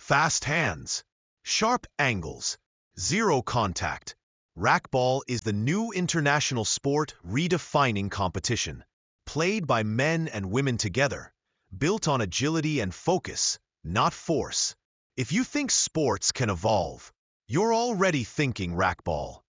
Fast hands, sharp angles, zero contact. Racquetball is the new international sport redefining competition. Played by men and women together, built on agility and focus, not force. If you think sports can evolve, you're already thinking racquetball.